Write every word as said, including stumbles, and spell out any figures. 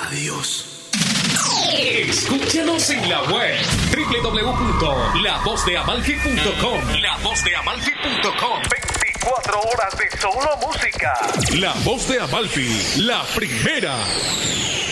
Adiós. Escúchanos en la web doble u doble u doble u punto la voz de amalfi punto com. la voz de amalfi punto com. veinticuatro horas de solo música. La Voz de Amalfi, la primera.